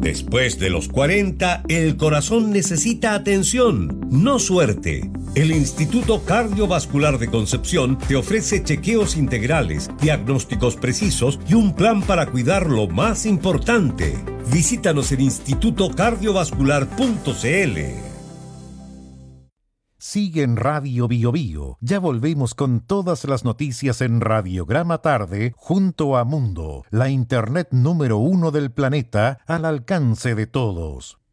Después de los 40, el corazón necesita atención, no suerte. El Instituto Cardiovascular de Concepción te ofrece chequeos integrales, diagnósticos precisos y un plan para cuidar lo más importante. Visítanos en institutocardiovascular.cl. Sigue en Radio Bio Bio. Ya volvemos con todas las noticias en Radiograma Tarde junto a Mundo, la internet número 1 del planeta al alcance de todos.